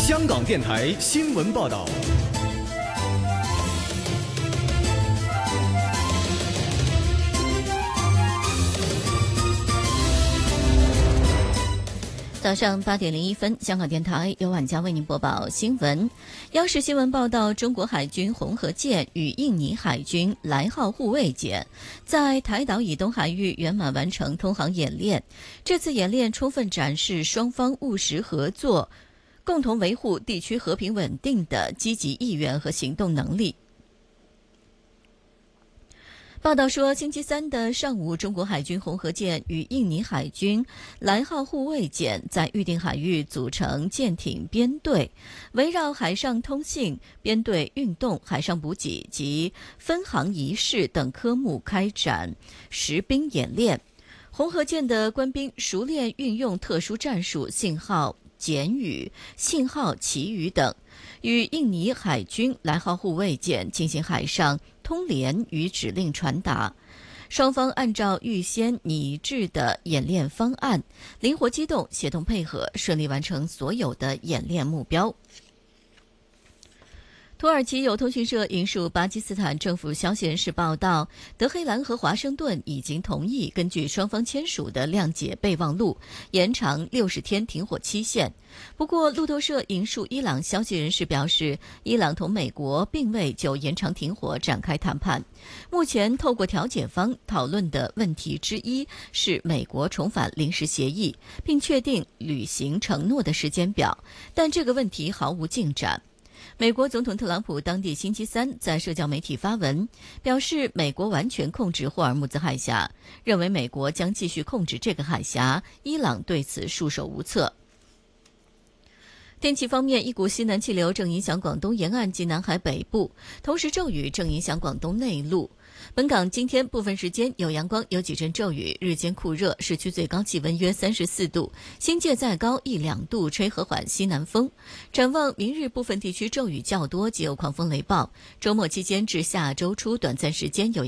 香港电台新闻报道。 早上8点01分，香港电台由晚佳为您播报新闻。央视新闻报道，中国海军红河舰与印尼海军来号护卫舰在台岛以东海域圆满完成通航演练。这次演练充分展示双方务实合作、共同维护地区和平稳定的积极意愿和行动能力。报道说，星期三的上午，中国海军红河舰与印尼海军来号护卫舰在预定海域组成舰艇编队，围绕海上通信、编队运动、海上补给及分航仪式等科目开展实兵演练。红河舰的官兵熟练运用特殊战术信号简语、信号旗语等，与印尼海军来号护卫舰进行海上通联与指令传达。双方按照预先拟制的演练方案，灵活机动、协同配合，顺利完成所有的演练目标。土耳其有通讯社引述巴基斯坦政府消息人士报道，德黑兰和华盛顿已经同意根据双方签署的谅解备忘录，延长60天停火期限。不过，路透社引述伊朗消息人士表示，伊朗同美国并未就延长停火展开谈判。目前，透过调解方讨论的问题之一是美国重返临时协议，并确定履行承诺的时间表，但这个问题毫无进展。美国总统特朗普当地星期三在社交媒体发文，表示美国完全控制霍尔木兹海峡，认为美国将继续控制这个海峡，伊朗对此束手无策。天气方面，一股西南气流正影响广东沿岸及南海北部，同时骤雨正影响广东内陆。本港今天部分时间有阳光，有几阵骤雨，日间酷热，市区最高气温约34度，新界再高1-2度，吹和缓西南风。展望明日部分地区骤雨较多，及有狂风雷暴。周末期间至下周初短暂时间有阳光。